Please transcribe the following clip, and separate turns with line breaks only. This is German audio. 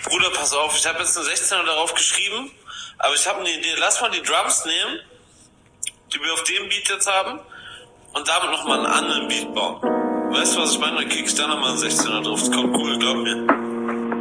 Bruder, pass auf, ich habe jetzt eine 16er darauf geschrieben, aber ich habe eine Idee. Lass mal die Drums nehmen, die wir auf dem Beat jetzt haben, und damit nochmal einen anderen Beat bauen. Weißt du, was ich meine? Dann krieg ich da nochmal einen 16er drauf. Das kommt cool, glaub mir.